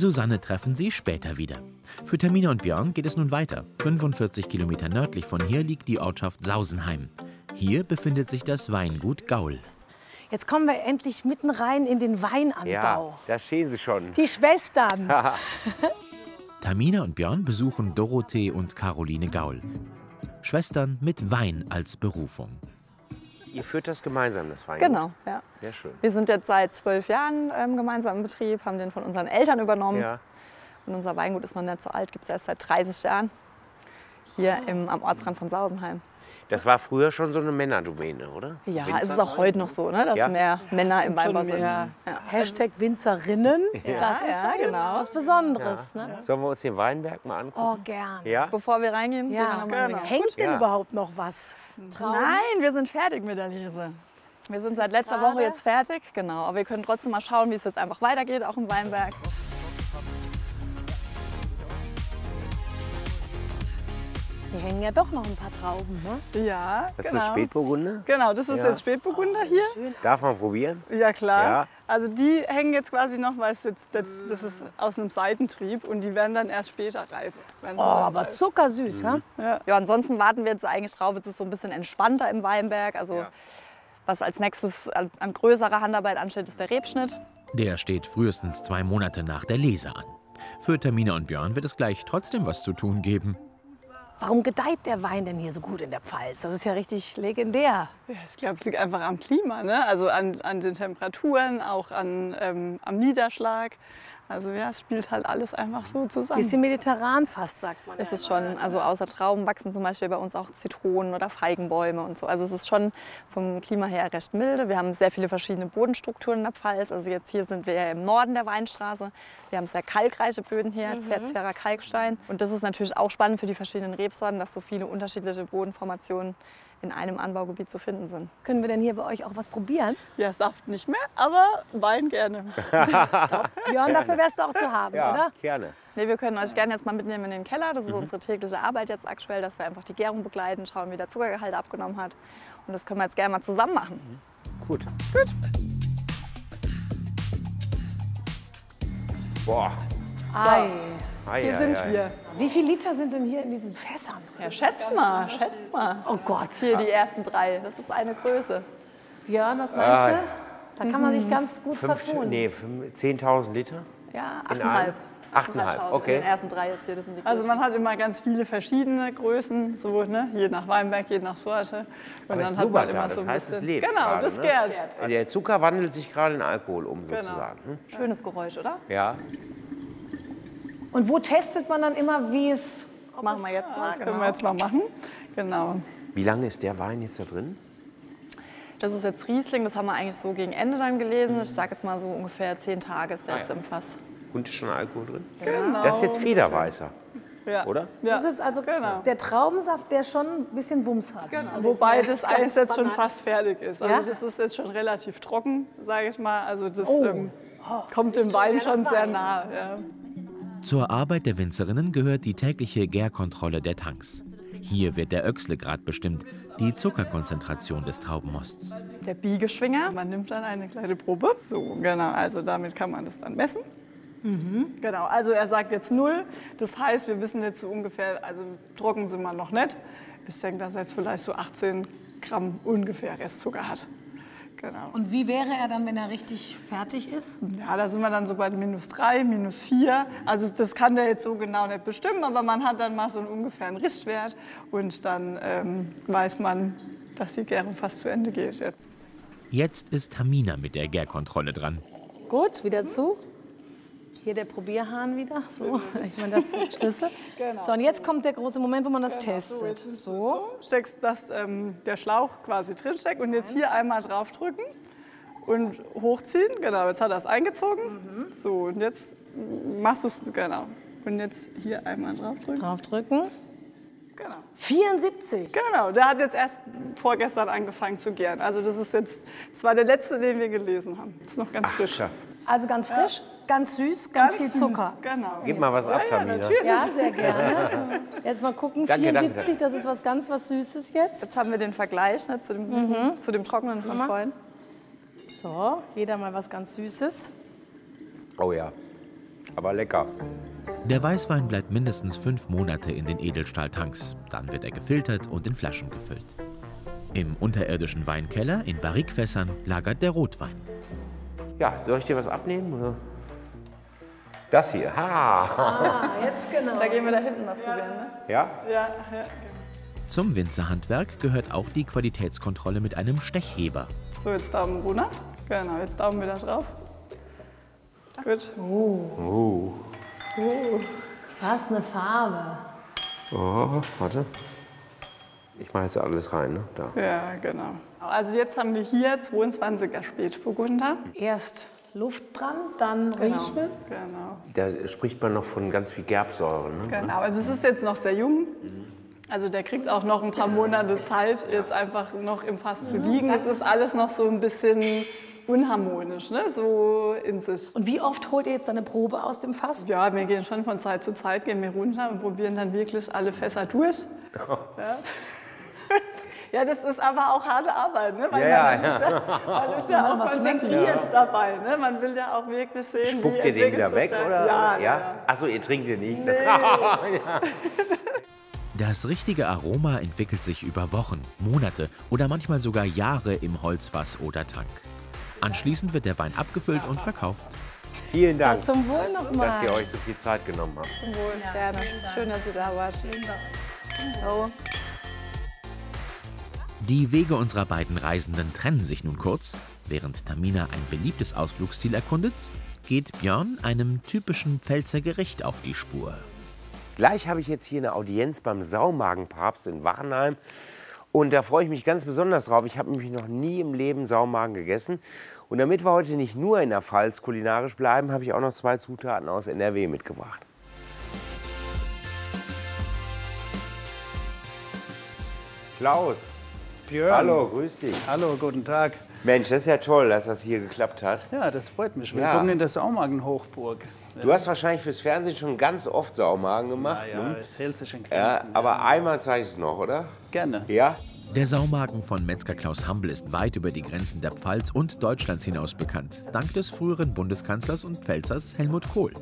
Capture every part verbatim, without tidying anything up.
Susanne treffen Sie später wieder. Für Tamina und Björn geht es nun weiter. fünfundvierzig Kilometer nördlich von hier liegt die Ortschaft Sausenheim. Hier befindet sich das Weingut Gaul. Jetzt kommen wir endlich mitten rein in den Weinanbau. Ja, da stehen sie schon. Die Schwestern. Tamina und Björn besuchen Dorothee und Caroline Gaul. Schwestern mit Wein als Berufung. Ihr führt das gemeinsam, das Weingut? Genau, ja. Sehr schön. Wir sind jetzt seit zwölf Jahren ähm, gemeinsam im Betrieb, haben den von unseren Eltern übernommen. Ja. Und unser Weingut ist noch nicht so alt, gibt es erst seit dreißig Jahren. Hier im, am Ortsrand von Sausenheim. Das war früher schon so eine Männerdomäne, oder? Ja, Winzer? es ist auch heute noch so, ne, dass Ja. mehr Männer im Weinbau sind. Ja. Ja. Hashtag Winzerinnen. Ja, Das ist ja, schon genau. was Besonderes. Ne? Sollen wir uns den Weinberg mal angucken? Oh, gern. Ja? Bevor wir reingehen, gehen wir Ja, noch mal genau. mit. Hängt denn Ja. überhaupt noch was? Traum? Nein, wir sind fertig mit der Lese. Wir sind seit letzter Schade. Woche jetzt fertig, genau. Aber wir können trotzdem mal schauen, wie es jetzt einfach weitergeht, auch im Weinberg. Hier hängen ja doch noch ein paar Trauben, ne? Ja, Das ist genau. eine Spätburgunder? Genau, das ist Ja. jetzt Spätburgunder hier. Darf man probieren? Ja, klar. Ja. Also die hängen jetzt quasi noch, weil es jetzt, das, das ist aus einem Seitentrieb und die werden dann erst später reif. wenn sie Oh, dann aber reif zuckersüß, ha? Ja. Ja, ansonsten warten wir jetzt eigentlich drauf, es ist so ein bisschen entspannter im Weinberg. Also Ja. was als nächstes an, an größerer Handarbeit ansteht, ist der Rebschnitt. Der steht frühestens zwei Monate nach der Lese an. Für Tamina und Björn wird es gleich trotzdem was zu tun geben. Warum gedeiht der Wein denn hier so gut in der Pfalz? Das ist ja richtig legendär. Ja, ich glaube, es liegt einfach am Klima, ne? Also an, an den Temperaturen, auch an, ähm, am Niederschlag. Also ja, es spielt halt alles einfach so zusammen. Bisschen mediterran fast, sagt man. Ist es schon, also außer Trauben wachsen zum Beispiel bei uns auch Zitronen oder Feigenbäume und so. Also es ist schon vom Klima her recht milde. Wir haben sehr viele verschiedene Bodenstrukturen in der Pfalz. Also jetzt hier sind wir ja im Norden der Weinstraße. Wir haben sehr kalkreiche Böden hier, Mhm. tertiärer Kalkstein. Und das ist natürlich auch spannend für die verschiedenen Rebsorten, dass so viele unterschiedliche Bodenformationen in einem Anbaugebiet zu finden sind. Können wir denn hier bei euch auch was probieren? Ja, Saft nicht mehr, aber Wein gerne. Björn, dafür wärst du auch zu haben, Ja, oder? gerne. Nee, wir können euch gerne jetzt mal mitnehmen in den Keller. Das ist unsere tägliche Arbeit jetzt aktuell, dass wir einfach die Gärung begleiten, schauen, wie der Zuckergehalt abgenommen hat. Und das können wir jetzt gerne mal zusammen machen. Gut. Gut. Boah. Ei. Ei, Hier ei, sind ei. wir. Wie viele Liter sind denn hier in diesen Fässern drin? Ja, schätz mal, schätz mal. Oh Gott. Hier die ersten drei, das ist eine Größe. Björn, was meinst Ah. du? Da kann man sich ganz gut Fünf, vertun. nee, fünf- zehntausend Liter? Ja, In achteinhalb. einem? Achteinhalb, Achteinhalbtausend okay. In den ersten drei jetzt hier, das sind die Also Größen. man hat immer ganz viele verschiedene Größen, so, ne? Je nach Weinberg, je nach Sorte. Und Aber es dann hat man blubbert da, immer das so ein heißt, es bisschen- lebt Genau, gerade, das ne? gärt. Der Zucker wandelt sich gerade in Alkohol um, Genau. sozusagen. Hm? Schönes Geräusch, oder? Ja. Und wo testet man dann immer, wie es... Das machen wir jetzt mal. Das können wir jetzt mal machen. Genau. Wie lange ist der Wein jetzt da drin? Das ist jetzt Riesling, das haben wir eigentlich so gegen Ende dann gelesen. Ich sage jetzt mal so ungefähr zehn Tage ist der Ah, jetzt ja. im Fass. Und ist schon Alkohol drin? Genau. Das ist jetzt Federweißer, Ja. oder? Ja. Das ist also Genau. der Traubensaft, der schon ein bisschen Wumms hat. Also Wobei jetzt mal das ganz Eis jetzt schon banal. fast fertig ist. Also Ja? das ist jetzt schon relativ trocken, sage ich mal. Also das Oh. ähm, kommt dem Wein sehr schon nach sehr Wein. nah. Ja. Zur Arbeit der Winzerinnen gehört die tägliche Gärkontrolle der Tanks. Hier wird der Öchslegrad bestimmt, die Zuckerkonzentration des Traubenmosts. Der Biegeschwinger. Man nimmt dann eine kleine Probe. So, genau. Also damit kann man das dann messen. Genau. Also er sagt jetzt null. Das heißt, wir wissen jetzt so ungefähr, also trocken sind wir noch nicht. Ich denke, dass er jetzt vielleicht so achtzehn Gramm ungefähr Restzucker hat. Genau. Und wie wäre er dann, wenn er richtig fertig ist? Ja, da sind wir dann so bei minus drei, minus vier. Also das kann der jetzt so genau nicht bestimmen, aber man hat dann mal so einen ungefähren Richtwert und dann ähm, weiß man, dass die Gärung fast zu Ende geht jetzt. Jetzt ist Tamina mit der Gärkontrolle dran. Gut, wieder zu. Hier der Probierhahn wieder. So, ich meine, das ist der Schlüssel. Genau. So, und jetzt kommt der große Moment, wo man das So, testet. jetzt ist es So. so, steckst, dass ähm, der Schlauch quasi drinsteckt und jetzt hier einmal draufdrücken und hochziehen. Genau, jetzt hat er es eingezogen. So, und jetzt machst du es, genau. Und jetzt hier einmal draufdrücken. Draufdrücken. Genau. vierundsiebzig. Genau, der hat jetzt erst vorgestern angefangen zu gären. Also das ist jetzt, das war der letzte, den wir gelesen haben. Das ist noch ganz frisch. Krass. Also ganz frisch, ganz süß, ganz, viel süß, Zucker. Genau. Gib mal was ab, Ja, Tamina. natürlich. Ja, sehr gerne. Jetzt mal gucken, Danke, vierundsiebzig, danke. das ist was ganz was Süßes jetzt. Jetzt haben wir den Vergleich ne, zu dem süßen, zu dem trockenen von Mama. vorhin. So, jeder mal was ganz Süßes. Oh ja. Aber lecker. Der Weißwein bleibt mindestens fünf Monate in den Edelstahltanks. Dann wird er gefiltert und in Flaschen gefüllt. Im unterirdischen Weinkeller in Barrikfässern lagert der Rotwein. Ja, soll ich dir was abnehmen? Oder? Das hier. Ha! Ah, jetzt genau. Da gehen wir da hinten was probieren, ne? Ja? Ja, ja. Zum Winzerhandwerk gehört auch die Qualitätskontrolle mit einem Stechheber. So, jetzt Daumen runter. Genau, jetzt Daumen wieder drauf. Gut. Oh. Was eine Farbe. Oh, warte. Ich mache jetzt alles rein, ne? Da. Ja, genau. Also jetzt haben wir hier zweiundzwanziger Spätburgunder. Erst Luft dran, dann riechen. Genau. Da spricht man noch von ganz viel Gerbsäure, ne? Genau, also es ist jetzt noch sehr jung. Also der kriegt auch noch ein paar Monate Zeit, jetzt einfach noch im Fass zu liegen. Es ist alles noch so ein bisschen unharmonisch, ne? So in sich. Und wie oft holt ihr jetzt eine Probe aus dem Fass? Ja, wir gehen schon von Zeit zu Zeit, gehen wir runter und probieren dann wirklich alle Fässer durch. Ja. Ja, das ist aber auch harte Arbeit, ne? Weil Ja, man, ja, ist ja, man ist ja auch Was schmeckt konzentriert dabei, ne? Man will ja auch wirklich sehen, Spuckt wie ihr den wieder entwickelt weg, sich der- oder? Ja, ja. ja? Achso, ihr trinkt den nicht. Nee. Das richtige Aroma entwickelt sich über Wochen, Monate oder manchmal sogar Jahre im Holzfass oder Tank. Anschließend wird der Wein abgefüllt und verkauft. Vielen Dank, Zum Wohl nochmal. dass ihr euch so viel Zeit genommen habt. Zum Wohl, gerne. Schön, dass ihr da wart. So. Die Wege unserer beiden Reisenden trennen sich nun kurz. Während Tamina ein beliebtes Ausflugsziel erkundet, geht Björn einem typischen Pfälzer Gericht auf die Spur. Gleich habe ich jetzt hier eine Audienz beim Saumagenpapst in Wachenheim. Und da freue ich mich ganz besonders drauf. Ich habe nämlich noch nie im Leben Saumagen gegessen. Und damit wir heute nicht nur in der Pfalz kulinarisch bleiben, habe ich auch noch zwei Zutaten aus N R W mitgebracht. Klaus, Björn. hallo, grüß dich. Hallo, guten Tag. Mensch, das ist ja toll, dass das hier geklappt hat. Ja, das freut mich. Ja. Willkommen in der Saumagen-Hochburg. Du hast wahrscheinlich fürs Fernsehen schon ganz oft Saumagen gemacht. Ja, ja, ne? es hält sich in Ja, Grenzen. aber einmal zeige ich es noch, oder? Gerne. Ja? Der Saumagen von Metzger Klaus Hambl ist weit über die Grenzen der Pfalz und Deutschlands hinaus bekannt, dank des früheren Bundeskanzlers und Pfälzers Helmut Kohl.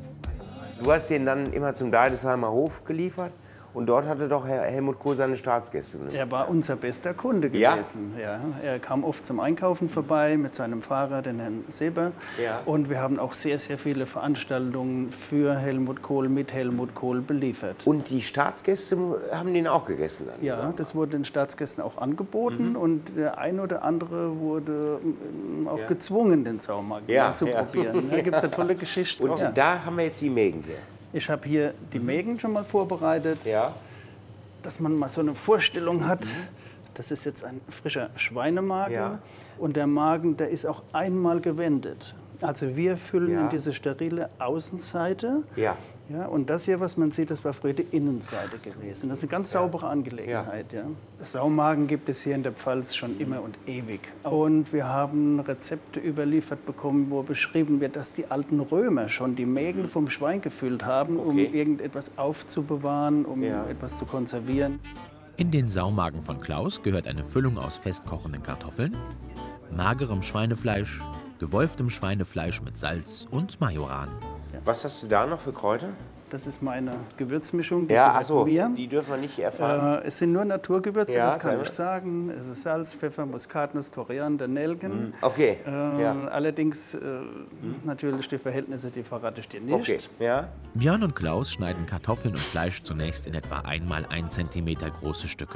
Du hast den dann immer zum Deidesheimer Hof geliefert und dort hatte doch Herr Helmut Kohl seine Staatsgäste. Ne? Er war unser bester Kunde Ja? gewesen. Ja. Er kam oft zum Einkaufen vorbei mit seinem Fahrer, den Herrn Seber. Ja. Und wir haben auch sehr, sehr viele Veranstaltungen für Helmut Kohl, mit Helmut Kohl beliefert. Und die Staatsgäste haben den auch gegessen dann? Ja, das wurde den Staatsgästen auch angeboten Mhm. und der ein oder andere wurde ähm, auch Ja. gezwungen, den Saumagen Ja, zu ja. probieren. Da gibt es ja tolle Geschichten. Und ja. da haben wir jetzt die Mägen hier. Ich habe hier die Mägen schon mal vorbereitet, Ja. dass man mal so eine Vorstellung hat. Das ist jetzt ein frischer Schweinemagen Ja. und der Magen, der ist auch einmal gewendet. Also wir füllen Ja. in diese sterile Außenseite. Ja. Ja, und das hier, was man sieht, das war früher die Innenseite gewesen. Das ist eine ganz saubere Angelegenheit. Ja. Saumagen gibt es hier in der Pfalz schon immer und ewig. Und wir haben Rezepte überliefert bekommen, wo beschrieben wird, dass die alten Römer schon die Mägen vom Schwein gefüllt haben, um Okay. irgendetwas aufzubewahren, um Ja. etwas zu konservieren. In den Saumagen von Klaus gehört eine Füllung aus festkochenden Kartoffeln, magerem Schweinefleisch, gewolftem Schweinefleisch mit Salz und Majoran. Was hast du da noch für Kräuter? Das ist meine Gewürzmischung. die Ja, gehört achso, mir. die dürfen wir nicht erfahren. Äh, es sind nur Naturgewürze, Ja, das kann selber. ich sagen. Es ist Salz, Pfeffer, Muskatnuss, Koriander, Nelken. Okay, Äh, ja. Allerdings äh, natürlich die Verhältnisse, die verrate ich dir nicht. Okay, ja. Björn und Klaus schneiden Kartoffeln und Fleisch zunächst in etwa einmal ein Zentimeter große Stücke.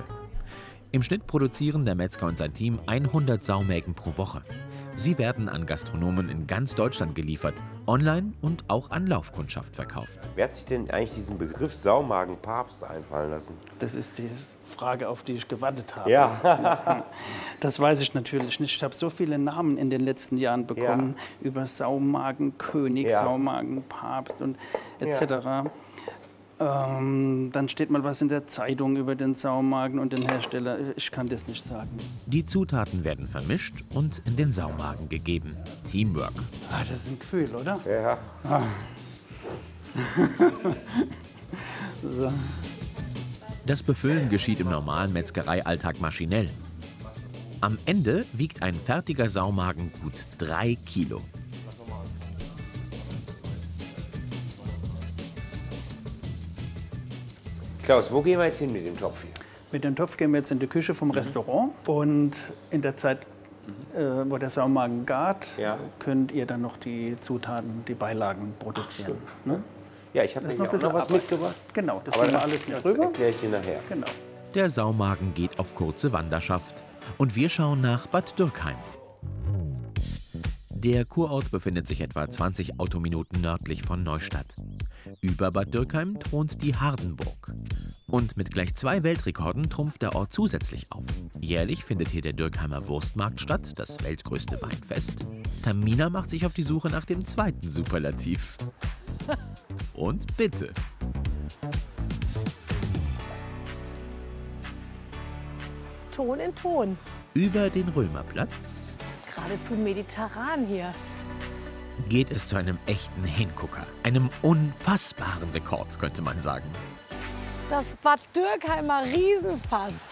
Im Schnitt produzieren der Metzger und sein Team hundert Saumägen pro Woche. Sie werden an Gastronomen in ganz Deutschland geliefert, online und auch an Laufkundschaft verkauft. Wer hat sich denn eigentlich diesen Begriff Saumagenpapst einfallen lassen? Das ist die Frage, auf die ich gewartet habe. Ja. Das weiß ich natürlich nicht. Ich habe so viele Namen in den letzten Jahren bekommen über Saumagenkönig, Ja. Saumagenpapst und et cetera. Ähm, dann steht mal was in der Zeitung über den Saumagen und den Hersteller. Ich kann das nicht sagen. Die Zutaten werden vermischt und in den Saumagen gegeben. Teamwork. Ah, das ist ein Gefühl, oder? Ja. So. Das Befüllen geschieht im normalen Metzgereialltag maschinell. Am Ende wiegt ein fertiger Saumagen gut drei Kilo. Klaus, wo gehen wir jetzt hin mit dem Topf hier? Mit dem Topf gehen wir jetzt in die Küche vom Restaurant. Und in der Zeit, äh, wo der Saumagen gart, Ja. könnt ihr dann noch die Zutaten, die Beilagen produzieren. Ne? Ja, ich habe Das ist noch, noch ein bisschen noch was Arbeit. mitgebracht. Genau, das Aber nehmen wir das, alles mit das rüber. erkläre ich dir nachher. Genau. Der Saumagen geht auf kurze Wanderschaft. Und wir schauen nach Bad Dürkheim. Der Kurort befindet sich etwa zwanzig Autominuten nördlich von Neustadt. Über Bad Dürkheim thront die Hardenburg. Und mit gleich zwei Weltrekorden trumpft der Ort zusätzlich auf. Jährlich findet hier der Dürkheimer Wurstmarkt statt, das weltgrößte Weinfest. Tamina macht sich auf die Suche nach dem zweiten Superlativ. Und bitte. Ton in Ton. Über den Römerplatz Geradezu mediterran hier. geht es zu einem echten Hingucker. Einem unfassbaren Rekord, könnte man sagen. Das Bad Dürkheimer Riesenfass.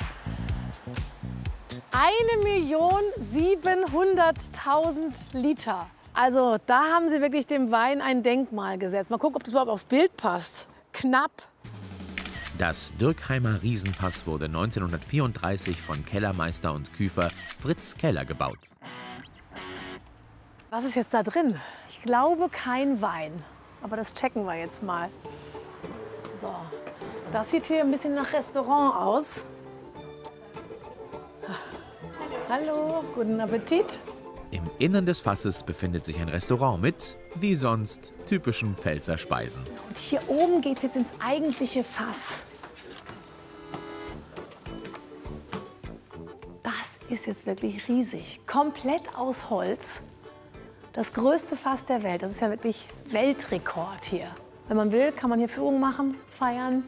eine Million siebenhunderttausend Liter. Also da haben sie wirklich dem Wein ein Denkmal gesetzt. Mal gucken, ob das überhaupt aufs Bild passt. Knapp. Das Dürkheimer Riesenfass wurde neunzehnhundertvierunddreißig von Kellermeister und Küfer Fritz Keller gebaut. Was ist jetzt da drin? Ich glaube kein Wein. Aber das checken wir jetzt mal. So. Das sieht hier ein bisschen nach Restaurant aus. Hallo, guten Appetit. Im Innern des Fasses befindet sich ein Restaurant mit, wie sonst, typischen Pfälzer Speisen. Und hier oben geht es jetzt ins eigentliche Fass. Das ist jetzt wirklich riesig. Komplett aus Holz. Das größte Fass der Welt. Das ist ja wirklich Weltrekord hier. Wenn man will, kann man hier Führung machen, feiern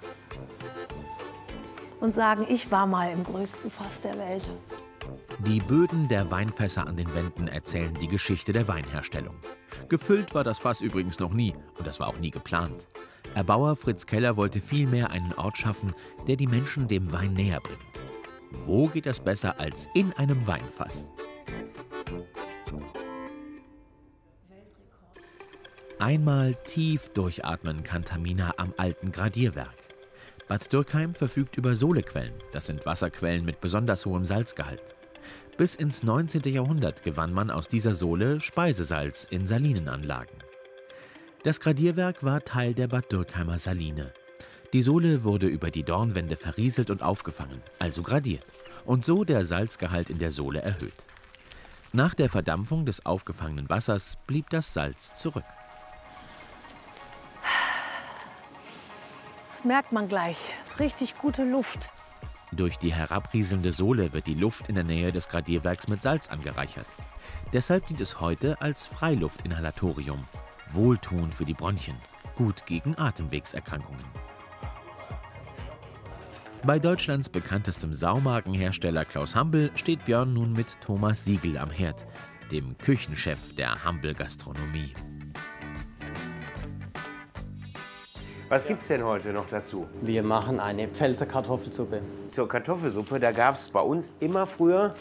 und sagen, ich war mal im größten Fass der Welt. Die Böden der Weinfässer an den Wänden erzählen die Geschichte der Weinherstellung. Gefüllt war das Fass übrigens noch nie und das war auch nie geplant. Erbauer Fritz Keller wollte vielmehr einen Ort schaffen, der die Menschen dem Wein näher bringt. Wo geht das besser als in einem Weinfass? Einmal tief durchatmen kann Tamina am alten Gradierwerk. Bad Dürkheim verfügt über Solequellen. Das sind Wasserquellen mit besonders hohem Salzgehalt. Bis ins neunzehnte Jahrhundert gewann man aus dieser Sole Speisesalz in Salinenanlagen. Das Gradierwerk war Teil der Bad Dürkheimer Saline. Die Sole wurde über die Dornwände verrieselt und aufgefangen, also gradiert, und so der Salzgehalt in der Sole erhöht. Nach der Verdampfung des aufgefangenen Wassers blieb das Salz zurück. Das merkt man gleich. Richtig gute Luft. Durch die herabrieselnde Sole wird die Luft in der Nähe des Gradierwerks mit Salz angereichert. Deshalb dient es heute als Freiluftinhalatorium. Wohltuend für die Bronchien, gut gegen Atemwegserkrankungen. Bei Deutschlands bekanntestem Saumagenhersteller Klaus Hambel steht Björn nun mit Thomas Siegel am Herd, dem Küchenchef der Hambel-Gastronomie. Was gibt's denn heute noch dazu? Wir machen eine Pfälzer Kartoffelsuppe. Zur Kartoffelsuppe, da gab es bei uns immer früher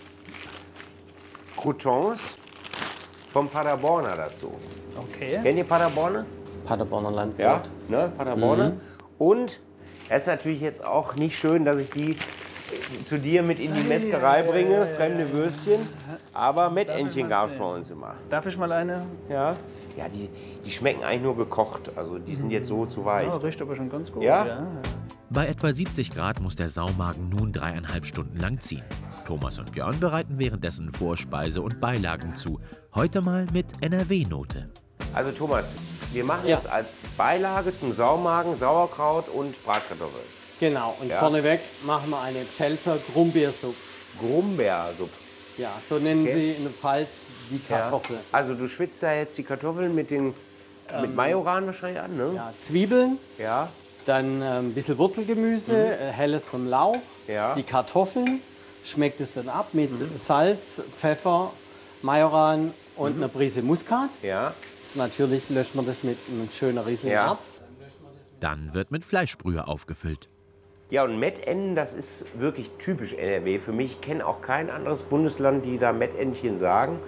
Croutons vom Paderborner dazu. Okay. Kennt ihr Paderborner? Paderborner Landbrot. Ja, ne, Paderborner. Mhm. Und es ist natürlich jetzt auch nicht schön, dass ich die zu dir mit in die Metzgerei bringe, fremde Würstchen. Aber Mettentchen gab es bei uns immer. Darf ich mal eine? Ja, ja die, die schmecken eigentlich nur gekocht. Also die sind jetzt so zu weich. Oh, riecht aber schon ganz gut. Ja? Bei etwa siebzig Grad muss der Saumagen nun dreieinhalb Stunden lang ziehen. Thomas und Björn bereiten währenddessen Vorspeise und Beilagen zu. Heute mal mit N R W-Note. Also Thomas, wir machen Ja. jetzt als Beilage zum Saumagen Sauerkraut und Bratkartoffeln. Genau, und Ja. vorneweg machen wir eine Pfälzer Grumbeersuppe. Grumbeersuppe. Ja, so nennen Okay. sie in der Pfalz die Kartoffel. Also du schwitzt da jetzt die Kartoffeln mit den mit Majoran wahrscheinlich an, ne? Ja, Zwiebeln, Ja. dann äh, ein bisschen Wurzelgemüse, äh, helles vom Lauch, Ja. die Kartoffeln, schmeckt es dann ab mit Salz, Pfeffer, Majoran und einer Prise Muskat. Ja. Natürlich löscht man das mit einem schönen Riesling Ja. ab. Dann wird mit Fleischbrühe aufgefüllt. Ja, und Mettenten, das ist wirklich typisch N R W für mich. Ich kenne auch kein anderes Bundesland, die da Mettentchen sagen.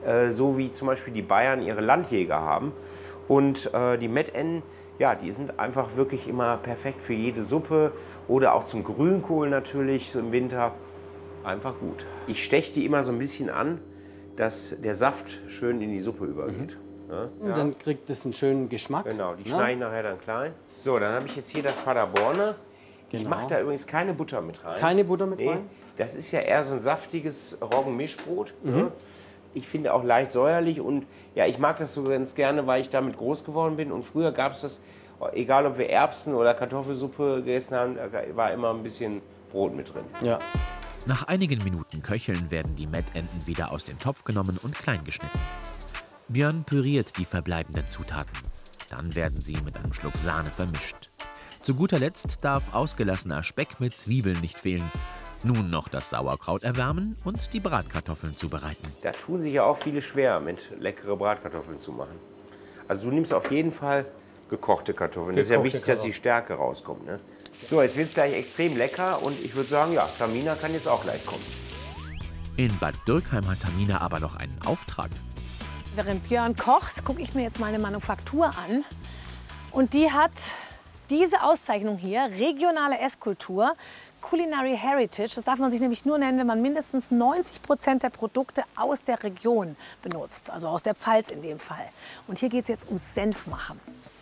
äh, so wie zum Beispiel die Bayern ihre Landjäger haben. Und äh, die Mettenten, ja, die sind einfach wirklich immer perfekt für jede Suppe oder auch zum Grünkohl natürlich, so im Winter. Einfach gut. Ich steche die immer so ein bisschen an, dass der Saft schön in die Suppe übergeht. Mhm. Ja, Und ja. dann kriegt es einen schönen Geschmack. Genau, die Ja. schneide ich nachher dann klein. So, dann habe ich jetzt hier das Paderborner. Ich Genau. mache da übrigens keine Butter mit rein. Keine Butter mit Nee, rein? das ist ja eher so ein saftiges Roggenmischbrot. Mhm. Ne? Ich finde auch leicht säuerlich und ja, ich mag das so ganz gerne, weil ich damit groß geworden bin. Und früher gab es das, egal ob wir Erbsen- oder Kartoffelsuppe gegessen haben, da war immer ein bisschen Brot mit drin. Ja. Nach einigen Minuten Köcheln werden die Mettenten wieder aus dem Topf genommen und klein geschnitten. Björn püriert die verbleibenden Zutaten. Dann werden sie mit einem Schluck Sahne vermischt. Zu guter Letzt darf ausgelassener Speck mit Zwiebeln nicht fehlen. Nun noch das Sauerkraut erwärmen und die Bratkartoffeln zubereiten. Da tun sich ja auch viele schwer, mit leckere Bratkartoffeln zu machen. Also du nimmst auf jeden Fall gekochte Kartoffeln. Das ist ja Gekochte wichtig, dass die Stärke rauskommt. Ne? So, jetzt wird es gleich extrem lecker und ich würde sagen, ja, Tamina kann jetzt auch gleich kommen. In Bad Dürkheim hat Tamina aber noch einen Auftrag. Während Björn kocht, gucke ich mir jetzt meine Manufaktur an. Und die hat diese Auszeichnung hier, regionale Esskultur, Culinary Heritage. Das darf man sich nämlich nur nennen, wenn man mindestens neunzig Prozent der Produkte aus der Region benutzt. Also aus der Pfalz in dem Fall. Und hier geht es jetzt ums Senfmachen.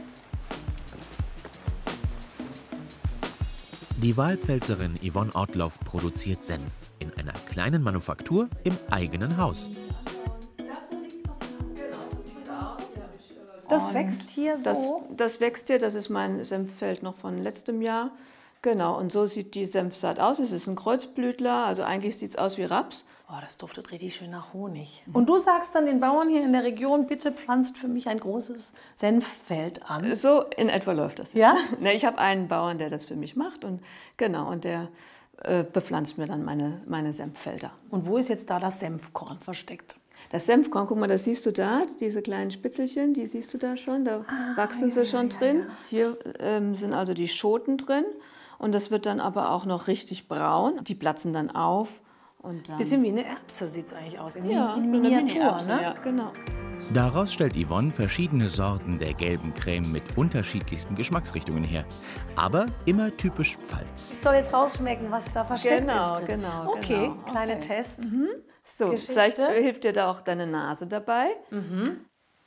Die Wahlpfälzerin Yvonne Ortloff produziert Senf in einer kleinen Manufaktur im eigenen Haus. Das wächst hier so? Das, das wächst hier, das ist mein Senffeld noch von letztem Jahr. Genau, und so sieht die Senfsaat aus. Es ist ein Kreuzblütler, also eigentlich sieht es aus wie Raps. Oh, das duftet richtig schön nach Honig. Und du sagst dann den Bauern hier in der Region, bitte pflanzt für mich ein großes Senffeld an. So in etwa läuft das. Ja? Ne, ich habe einen Bauern, der das für mich macht und genau, und der äh, bepflanzt mir dann meine, meine Senffelder. Und wo ist jetzt da das Senfkorn versteckt? Das Senfkorn, guck mal, das siehst du da, diese kleinen Spitzelchen, die siehst du da schon, da ah, wachsen ja, sie schon ja, drin. Ja. Hier ähm, sind also die Schoten drin und das wird dann aber auch noch richtig braun. Die platzen dann auf. Und dann bisschen wie eine Erbse sieht es eigentlich aus, in, ja, in Miniatur, ne? Ja, genau. Daraus stellt Yvonne verschiedene Sorten der gelben Creme mit unterschiedlichsten Geschmacksrichtungen her. Aber immer typisch Pfalz. Ich soll jetzt rausschmecken, was da versteckt genau, ist drin. Genau, okay, genau. kleiner Okay. Test. Mhm. So, Geschichte. Vielleicht hilft dir da auch deine Nase dabei. Mhm.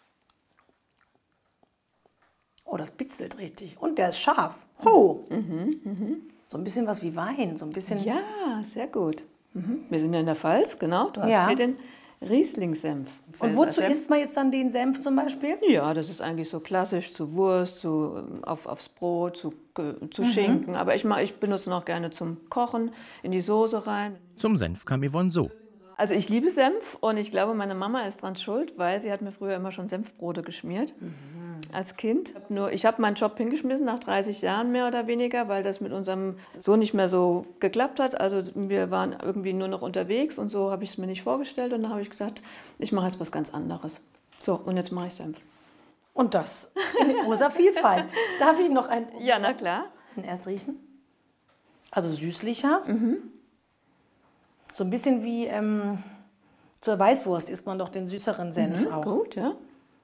Oh, das bitzelt richtig. Und der ist scharf. Oh. Mhm, mhm. So ein bisschen was wie Wein, so ein bisschen. Ja, sehr gut. Mhm. Wir sind ja in der Pfalz, genau. Du hast Ja. hier den Riesling-Senf. Und wozu Senf. isst man jetzt dann den Senf zum Beispiel? Ja, das ist eigentlich so klassisch zu Wurst, zu, auf, aufs Brot, zu, zu mhm. Schinken. Aber ich, ich benutze ihn auch gerne zum Kochen, in die Soße rein. Zum Senf kam Yvonne so. Also ich liebe Senf und ich glaube, meine Mama ist dran schuld, weil sie hat mir früher immer schon Senfbrote geschmiert. Mhm. Als Kind. Nur, ich habe meinen Job hingeschmissen nach dreißig Jahren mehr oder weniger, weil das mit unserem Sohn nicht mehr so geklappt hat. Also wir waren irgendwie nur noch unterwegs und so habe ich es mir nicht vorgestellt. Und dann habe ich gedacht, ich mache jetzt was ganz anderes. So, und jetzt mache ich Senf. Und das in großer Vielfalt. Darf ich noch ein... Ja, na klar. Erst riechen. Also süßlicher. Mhm. So ein bisschen wie ähm, zur Weißwurst isst man doch den süßeren Senf mhm, auch. Gut, ja.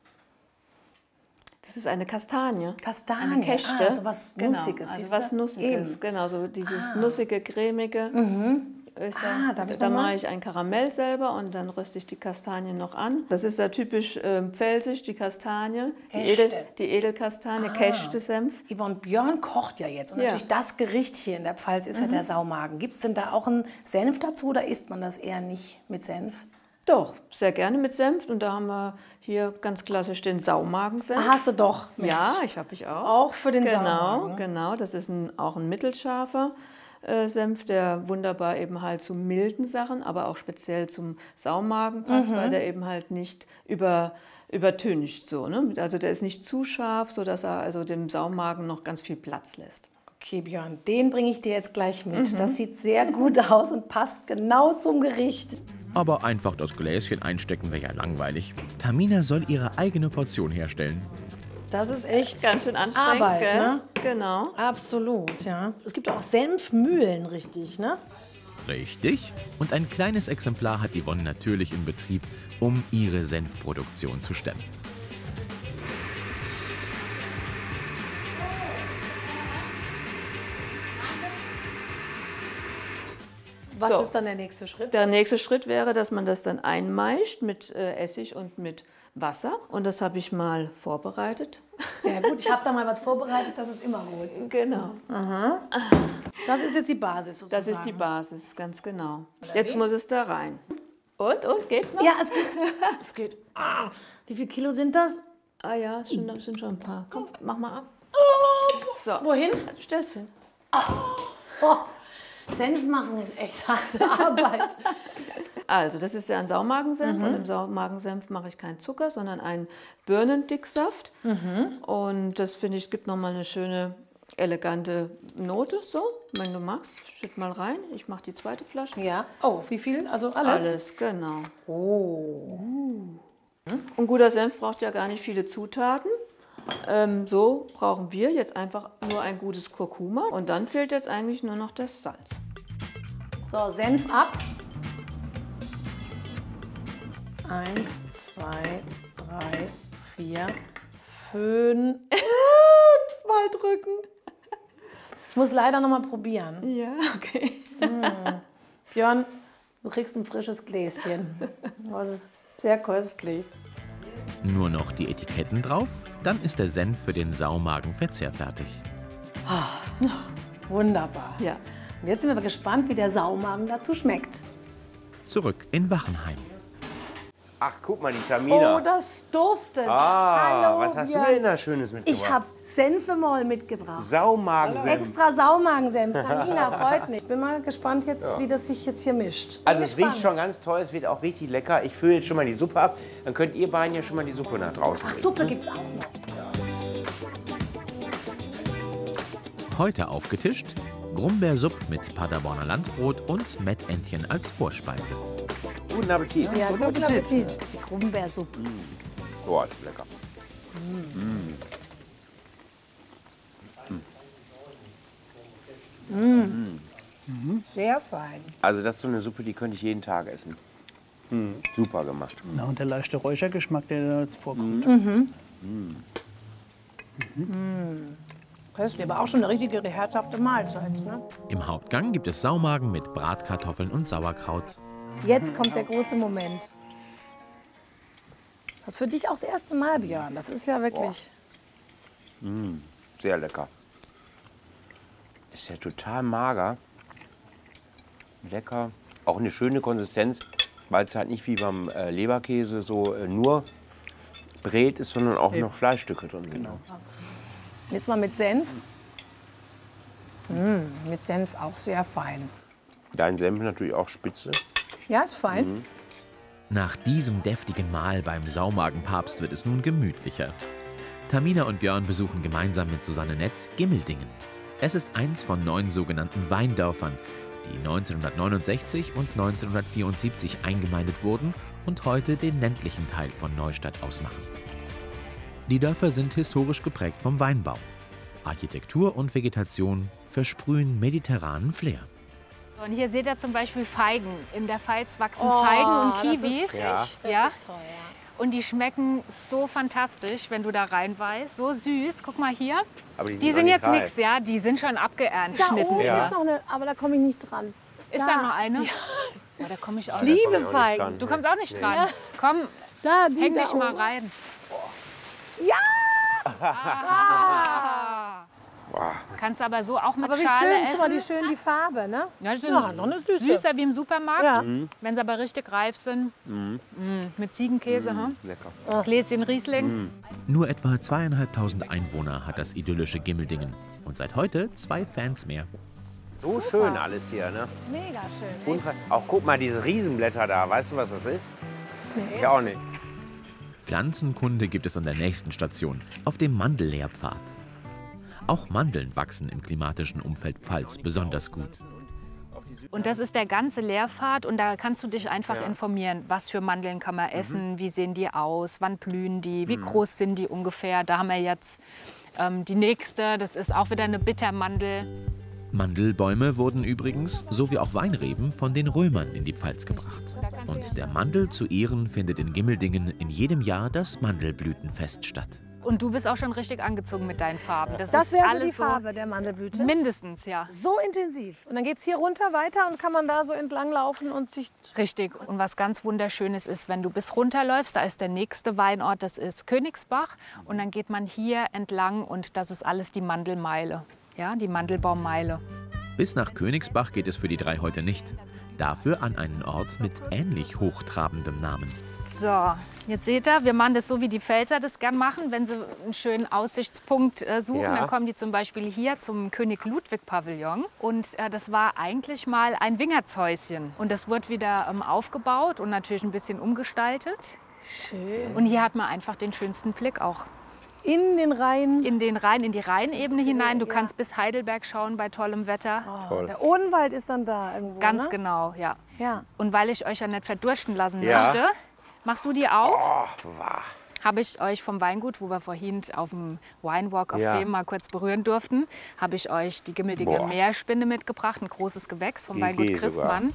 Das ist eine Kastanie. Kastanie, eine Käste. Ah, also was Nussiges. Genau, also was Nussiges, Eben. genau, so dieses Ah. nussige, cremige. Mhm. Ich sag, Ah, darf ich da noch mal? mache ich ein Karamell selber und dann röste ich die Kastanien noch an. Das ist ja typisch äh, pfälzisch, die Kastanie, die, Käste. Edel, die Edelkastanie, Ah. Käste-Senf. Yvonne, Björn kocht ja jetzt. Und Ja. natürlich das Gericht hier in der Pfalz ist Mhm. ja der Saumagen. Gibt es denn da auch einen Senf dazu oder isst man das eher nicht mit Senf? Doch, sehr gerne mit Senf. Und da haben wir hier ganz klassisch den Saumagensenf. Ah, hast du doch. Mensch. Ja, ich habe ich auch. Auch für den genau, Saumagen. Genau, das ist ein, auch ein mittelscharfer äh, Senf, der wunderbar eben halt zu milden Sachen, aber auch speziell zum Saumagen passt, Mhm. weil der eben halt nicht über, übertüncht so. Ne? Also der ist nicht zu scharf, sodass er also dem Saumagen noch ganz viel Platz lässt. Okay, Björn, den bringe ich dir jetzt gleich mit. Mhm. Das sieht sehr gut aus und passt genau zum Gericht. Aber einfach das Gläschen einstecken wäre ja langweilig. Tamina soll ihre eigene Portion herstellen. Das ist echt Ganz schön anstrengend, Arbeit, gell? ne? Genau. Absolut, ja. Es gibt auch Senfmühlen, richtig, ne? Richtig. Und ein kleines Exemplar hat Yvonne natürlich im Betrieb, um ihre Senfproduktion zu stemmen. Was So. ist dann der nächste Schritt? Der nächste Schritt wäre, dass man das dann einmeischt mit äh, Essig und mit Wasser. Und das habe ich mal vorbereitet. Sehr gut. Ich habe da mal was vorbereitet, das ist immer gut. Genau. Das ist jetzt die Basis sozusagen. Das ist die Basis, ganz genau. Jetzt muss es da rein. Und, und, geht's noch? Ja, es geht. Es geht. Ah, wie viel Kilo sind das? Ah ja, es sind, es sind schon ein paar. Komm, mach mal ab. So. Wohin? Stell's hin. Oh, Senf machen ist echt harte Arbeit. Also, das ist ja ein Saumagensenf. Mhm. Und im Saumagensenf mache ich keinen Zucker, sondern einen Birnendicksaft. Mhm. Und das, finde ich, gibt nochmal eine schöne, elegante Note. So, wenn du magst, schütt mal rein. Ich mache die zweite Flasche. Ja. Oh, wie viel? Also alles? Alles, genau. Oh. Und guter Senf braucht ja gar nicht viele Zutaten. Ähm, so brauchen wir jetzt einfach nur ein gutes Kurkuma. Und dann fehlt jetzt eigentlich nur noch das Salz. So, Senf ab. Eins, zwei, drei, vier, fünf. Mal drücken. Ich muss leider noch mal probieren. Ja, okay. Björn, du kriegst ein frisches Gläschen. Das ist sehr köstlich. Nur noch die Etiketten drauf, dann ist der Senf für den Saumagenverzehr fertig. Wunderbar. Ja. Und jetzt sind wir gespannt, wie der Saumagen dazu schmeckt. Zurück in Wachenheim. Ach, guck mal, die Tamina. Oh, das duftet. ah, Hallo, was hast Björn. du denn da Schönes mitgebracht? Ich habe Senfemol mitgebracht. Saumagensenf. Extra Saumagensenf. Tamina, freut mich. Bin mal gespannt, jetzt, wie das sich jetzt hier mischt. Bin Also es gespannt. riecht schon ganz toll, es wird auch richtig lecker. Ich fülle jetzt schon mal die Suppe ab, dann könnt ihr beiden ja schon mal die Suppe nach draußen Ach, bringen. Suppe gibt's auch noch. Heute aufgetischt Grumbeersupp mit Paderborner Landbrot und Mettentchen als Vorspeise. Guten Appetit. Ja, guten Appetit. Die Grumbeersuppe. Oh, ist lecker. Sehr fein. Also das ist so eine Suppe, die könnte ich jeden Tag essen. Super gemacht. Na, und der leichte Räuchergeschmack, der da jetzt vorkommt. Köstlich, aber auch schon eine richtige herzhafte Mahlzeit. Ne? Im Hauptgang gibt es Saumagen mit Bratkartoffeln und Sauerkraut. Jetzt kommt der große Moment. Das ist für dich auch das erste Mal, Björn. Das ist ja wirklich... Sehr lecker. Ist ja total mager. Lecker. Auch eine schöne Konsistenz, weil es halt nicht wie beim äh, Leberkäse so äh, nur brät ist, sondern auch noch Fleischstücke drin sind. Genau. Jetzt mal mit Senf. Mm, mit Senf auch sehr fein. Dein Senf natürlich auch spitze. Ja, ist fein. Nach diesem deftigen Mahl beim Saumagenpapst wird es nun gemütlicher. Tamina und Björn besuchen gemeinsam mit Susanne Nett Gimmeldingen. Es ist eins von neun sogenannten Weindörfern, die neunzehnhundertneunundsechzig und neunzehnhundertvierundsiebzig eingemeindet wurden und heute den ländlichen Teil von Neustadt ausmachen. Die Dörfer sind historisch geprägt vom Weinbau. Architektur und Vegetation versprühen mediterranen Flair. Und hier seht ihr zum Beispiel Feigen. In der Pfalz wachsen Oh, Feigen und das Kiwis. ist Ja. echt, das Ja. ist toll, ja. Und die schmecken so fantastisch, wenn du da reinbeißt. So süß. Guck mal hier. Aber die, Die noch sind nicht jetzt reif. nichts, ja. Die sind schon abgeerntet. Da geschnitten. oben Ja. ist noch eine, aber da komme ich nicht dran. Ist da noch eine? Ja, da komme ich auch nicht. Da komm ich Liebe auch nicht Feigen. dran. Du kommst auch nicht dran. Komm, Da, die häng da dich mal oben. rein. Ja! Ah. Boah. Kannst aber so auch mit Aber wie Schale schön, essen. schau mal, wie schön die Farbe, ne? Ja, die sind Ja, noch eine Süße. süßer wie im Supermarkt. Ja. Wenn sie aber richtig reif sind. Mm, mit Ziegenkäse. hm? Lecker. Gläschen Riesling. Nur etwa zweieinhalbtausend Einwohner hat das idyllische Gimmeldingen. Und seit heute zwei Fans mehr. So schön alles hier, ne? Mega schön. Und auch guck mal, diese Riesenblätter da. Weißt du, was das ist? Ich auch nicht. Pflanzenkunde gibt es an der nächsten Station, auf dem Mandellehrpfad. Auch Mandeln wachsen im klimatischen Umfeld Pfalz besonders gut. Und das ist der ganze Lehrpfad und da kannst du dich einfach informieren, was für Mandeln kann man essen, wie sehen die aus, wann blühen die, wie groß sind die ungefähr. Da haben wir jetzt ähm, die nächste, das ist auch wieder eine Bittermandel. Mandelbäume wurden übrigens, so wie auch Weinreben, von den Römern in die Pfalz gebracht. Und der Mandel zu Ehren findet in Gimeldingen in jedem Jahr das Mandelblütenfest statt. Und du bist auch schon richtig angezogen mit deinen Farben. Das, Das ist wäre so alles die Farbe der Mandelblüte? Mindestens, ja. So intensiv. Und dann geht es hier runter weiter und kann man da so entlang laufen und sich... Richtig. Und was ganz Wunderschönes ist, wenn du bis runterläufst, da ist der nächste Weinort, das ist Königsbach. Und dann geht man hier entlang und das ist alles die Mandelmeile. Ja, die Mandelbaummeile. Bis nach Königsbach geht es für die drei heute nicht. Dafür an einen Ort mit ähnlich hochtrabendem Namen. So, jetzt seht ihr, wir machen das so, wie die Pfälzer das gern machen. Wenn sie einen schönen Aussichtspunkt äh, suchen, Ja. dann kommen die zum Beispiel hier zum König Ludwig Pavillon. Und äh, das war eigentlich mal ein Wingertshäuschen. Und das wurde wieder ähm, aufgebaut und natürlich ein bisschen umgestaltet. Schön. Und hier hat man einfach den schönsten Blick auch. In den Rhein. In den Rhein, in die Rheinebene hinein. Du kannst bis Heidelberg schauen bei tollem Wetter. Toll. Der Odenwald ist dann da irgendwo, Ganz ne? genau, ja. Ja. Und weil ich euch ja nicht verdursten lassen Ja. möchte, machst du die auf? Oh, wahr. Habe ich euch vom Weingut, wo wir vorhin auf dem Winewalk auf Ja. Fem mal kurz berühren durften, habe ich euch die Gimmeldinger Boah. Meerspinne mitgebracht, ein großes Gewächs vom G G Weingut sogar. Christmann.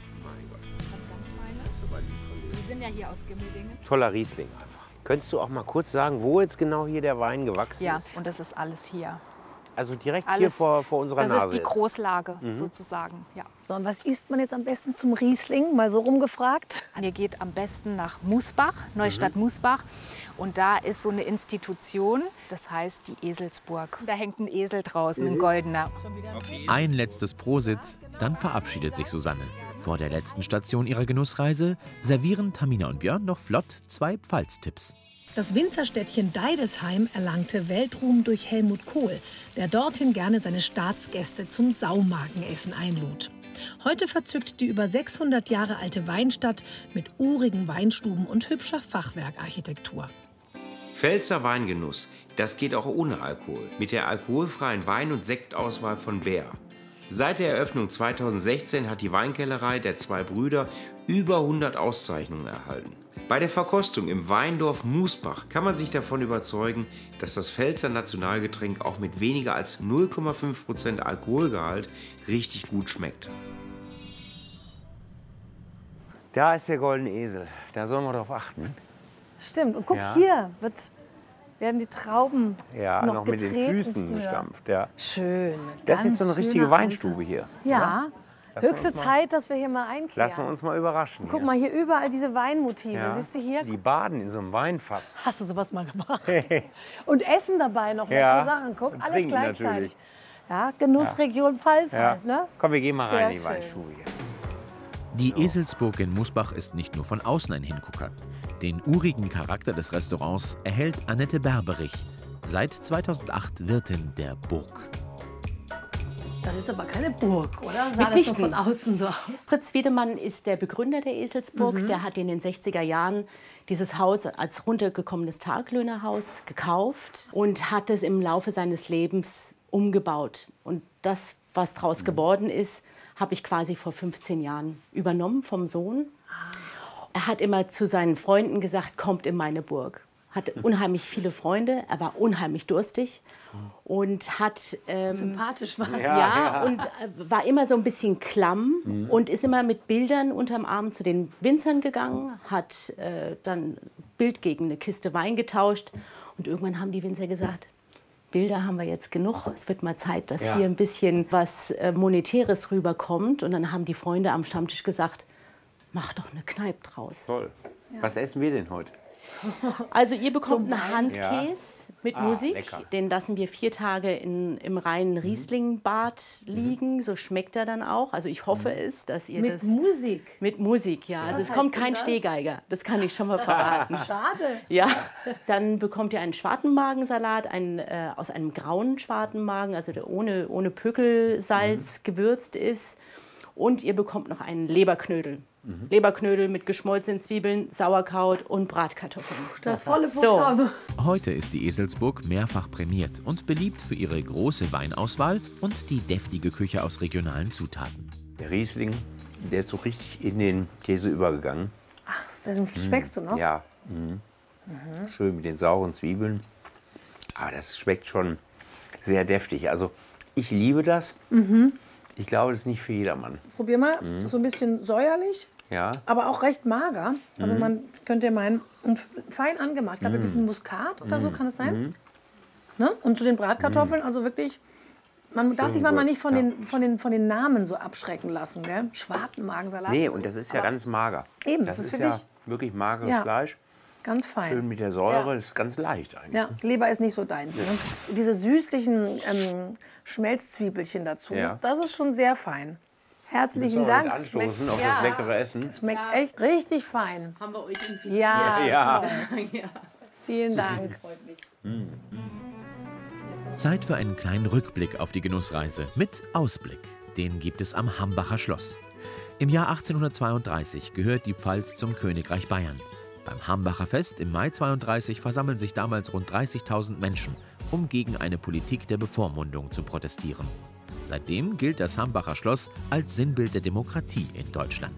Wir sind ja hier aus Gimmeldingen. Toller Riesling einfach. Könntest du auch mal kurz sagen, wo jetzt genau hier der Wein gewachsen Ja, ist? und das ist alles hier. Also direkt Alles, hier vor, vor unserer das Nase. ist die jetzt. Großlage sozusagen, ja. So, und was isst man jetzt am besten zum Riesling? Mal so rumgefragt. Ihr geht am besten nach Musbach, Neustadt-Musbach. Und da ist so eine Institution, das heißt die Eselsburg. Da hängt ein Esel draußen, ein goldener. Ein letztes Prosit, dann verabschiedet sich Susanne. Vor der letzten Station ihrer Genussreise servieren Tamina und Björn noch flott zwei Pfalztipps. Das Winzerstädtchen Deidesheim erlangte Weltruhm durch Helmut Kohl, der dorthin gerne seine Staatsgäste zum Saumagenessen einlud. Heute verzückt die über sechshundert Jahre alte Weinstadt mit urigen Weinstuben und hübscher Fachwerkarchitektur. Pfälzer Weingenuss, das geht auch ohne Alkohol. Mit der alkoholfreien Wein- und Sektauswahl von Bär. Seit der Eröffnung zweitausendsechzehn hat die Weinkellerei der zwei Brüder über hundert Auszeichnungen erhalten. Bei der Verkostung im Weindorf Musbach kann man sich davon überzeugen, dass das Pfälzer Nationalgetränk auch mit weniger als null Komma fünf Prozent Alkoholgehalt richtig gut schmeckt. Da ist der goldene Esel. Da sollen wir drauf achten. Stimmt. Und guck, Ja. hier wird, werden die Trauben Ja, noch, noch mit den getreten Füßen früher. gestampft. Ja. Schön. Das ist Ganz jetzt so eine richtige schöner Weinstube hier. Alter. Ja. Lassen wir Höchste uns mal- Zeit, dass wir hier mal einkehren. Lassen wir uns mal überraschen. Guck hier. mal, hier überall diese Weinmotive. Ja. Siehst du hier? Die baden in so einem Weinfass. Hast du sowas mal gemacht? Und essen dabei noch Ja. leckere Sachen. Guck, Und alles trinken gleichzeitig. natürlich. Ja, Genussregion Pfalz Ja. halt, ne? Komm, wir gehen mal Sehr rein in die schön. Weinstube hier. Die Eselsburg in Musbach ist nicht nur von außen ein Hingucker. Den urigen Charakter des Restaurants erhält Annette Berberich, seit zweitausendacht Wirtin der Burg. Das ist aber keine Burg, oder? Sah das nur Mitnichten. von außen so aus? Fritz Wiedemann ist der Begründer der Eselsburg. Mhm. Der hat in den sechziger Jahren dieses Haus als runtergekommenes Taglöhnerhaus gekauft und hat es im Laufe seines Lebens umgebaut. Und das, was daraus geworden ist, habe ich quasi vor fünfzehn Jahren übernommen vom Sohn. Er hat immer zu seinen Freunden gesagt, kommt in meine Burg. Hatte unheimlich viele Freunde, er war unheimlich durstig und hat ähm, Sympathisch war es. ja, ja. und äh, war immer so ein bisschen klamm und ist immer mit Bildern unterm Arm zu den Winzern gegangen, hat äh, dann Bild gegen eine Kiste Wein getauscht und irgendwann haben die Winzer gesagt, Bilder haben wir jetzt genug, es wird mal Zeit, dass Ja. hier ein bisschen was äh, Monetäres rüberkommt. Und dann haben die Freunde am Stammtisch gesagt, mach doch eine Kneipe draus. Toll. Was essen wir denn heute? Also ihr bekommt einen Handkäse mit Ah, Musik. lecker. Den lassen wir vier Tage in, im reinen Rieslingbad liegen. So schmeckt er dann auch. Also ich hoffe es, dass ihr Mit das... Musik. Mit Musik, ja. Also es heißt kommt denn kein das? Stehgeiger. Das kann ich schon mal verraten. Schade. Ja, dann bekommt ihr einen Schwartenmagensalat ein, äh, aus einem grauen Schwartenmagen, also der ohne, ohne Pökelsalz gewürzt ist. Und ihr bekommt noch einen Leberknödel. Leberknödel mit geschmolzenen Zwiebeln, Sauerkraut und Bratkartoffeln. Das volle So. Programm. Heute ist die Eselsburg mehrfach prämiert und beliebt für ihre große Weinauswahl und die deftige Küche aus regionalen Zutaten. Der Riesling, der ist so richtig in den Käse übergegangen. Ach, das schmeckst du noch? Ja. Mhm. Schön mit den sauren Zwiebeln. Aber das schmeckt schon sehr deftig. Also ich liebe das. Ich glaube, das ist nicht für jedermann. Probier mal, Mhm. so ein bisschen säuerlich, Ja. aber auch recht mager. Also Mhm. man könnte meinen, und fein angemacht. Ich glaube, ein Mhm. bisschen Muskat oder so Mhm. kann es sein. Mhm. Ne? Und zu den Bratkartoffeln, also wirklich, man darf Schön sich manchmal gut, nicht von, ja. den, von, den, von den Namen so abschrecken lassen. Gell? Schwartenmagensalat. Nee, und das ist ja aber ganz mager. Eben, das das ist ist ja wirklich- wirklich mageres Ja. Fleisch. Ganz fein. Schön mit der Säure, Ja. das ist ganz leicht eigentlich. Ja, Leber ist nicht so deins. Ne? Diese süßlichen ähm, Schmelzzwiebelchen dazu, Ja. das ist schon sehr fein. Herzlichen Müssen wir Dank. mit anstoßen Schmeckt- auf das leckere Essen. Schmeckt echt richtig fein. Haben wir euch infiziert? Ja, Ja. ja. Vielen Dank. Zeit für einen kleinen Rückblick auf die Genussreise mit Ausblick. Den gibt es am Hambacher Schloss. Im Jahr achtzehnhundertzweiunddreißig gehört die Pfalz zum Königreich Bayern. Beim Hambacher Fest im Mai zweiunddreißig versammeln sich damals rund dreißigtausend Menschen, um gegen eine Politik der Bevormundung zu protestieren. Seitdem gilt das Hambacher Schloss als Sinnbild der Demokratie in Deutschland.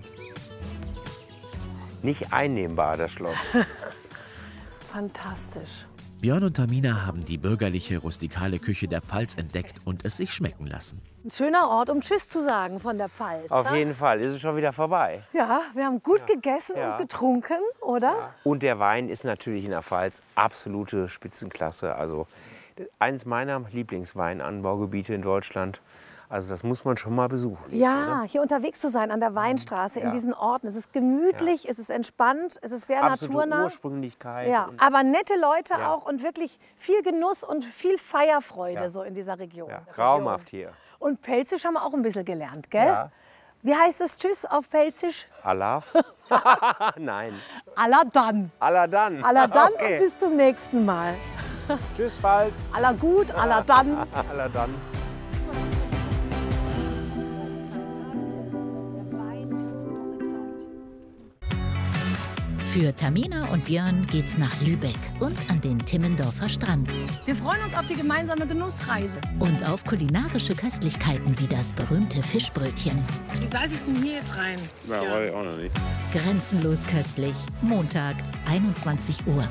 Nicht einnehmbar, das Schloss. Fantastisch. Björn und Tamina haben die bürgerliche, rustikale Küche der Pfalz entdeckt und es sich schmecken lassen. Ein schöner Ort, um Tschüss zu sagen von der Pfalz. Auf wa? jeden Fall, ist es schon wieder vorbei. Ja, wir haben gut gegessen Ja. und getrunken, oder? Und der Wein ist natürlich in der Pfalz absolute Spitzenklasse. Also eins meiner Lieblingsweinanbaugebiete in Deutschland. Also das muss man schon mal besuchen. Ja, hier unterwegs zu sein an der Weinstraße, in Ja. diesen Orten. Es ist gemütlich, es ist entspannt, es ist sehr Absolute naturnah. Ursprünglichkeit. Ja, und aber nette Leute Ja. auch und wirklich viel Genuss und viel Feierfreude Ja. so in dieser Region. ja, traumhaft hier. Und Pelzisch haben wir auch ein bisschen gelernt, gell? Ja. Wie heißt es Tschüss auf Pelzisch? Alaf? Nein. Alla dann. Alla dann. Alla dann Okay. und bis zum nächsten Mal. Tschüss, Pfalz. Alla gut, alla dann. Alla dann. Für Tamina und Björn geht's nach Lübeck und an den Timmendorfer Strand. Wir freuen uns auf die gemeinsame Genussreise. Und auf kulinarische Köstlichkeiten wie das berühmte Fischbrötchen. Wie beiße ich denn hier jetzt rein? Ja, weiß ich auch noch nicht. Grenzenlos köstlich. Montag, einundzwanzig Uhr.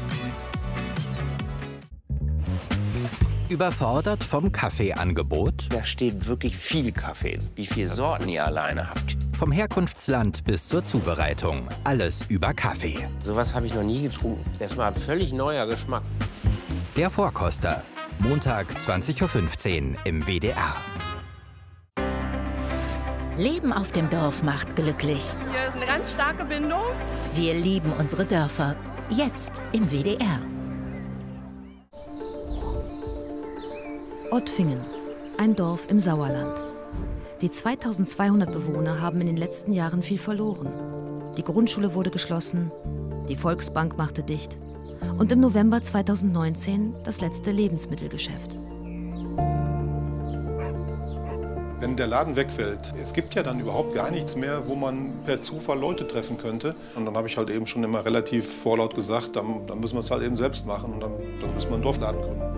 Überfordert vom Kaffeeangebot? Da steht wirklich viel Kaffee. Wie viele Sorten ihr alleine habt. Vom Herkunftsland bis zur Zubereitung. Alles über Kaffee. Sowas habe ich noch nie getrunken. Das war ein völlig neuer Geschmack. Der Vorkoster. Montag, zwanzig Uhr fünfzehn im W D R. Leben auf dem Dorf macht glücklich. Hier ist eine ganz starke Bindung. Wir lieben unsere Dörfer. Jetzt im W D R. Ottfingen, ein Dorf im Sauerland. Die zweitausendzweihundert Bewohner haben in den letzten Jahren viel verloren. Die Grundschule wurde geschlossen, die Volksbank machte dicht und im November zweitausendneunzehn das letzte Lebensmittelgeschäft. Wenn der Laden wegfällt, es gibt ja dann überhaupt gar nichts mehr, wo man per Zufall Leute treffen könnte. Und dann habe ich halt eben schon immer relativ vorlaut gesagt, dann, dann müssen wir es halt eben selbst machen und dann, dann müssen wir einen Dorfladen gründen.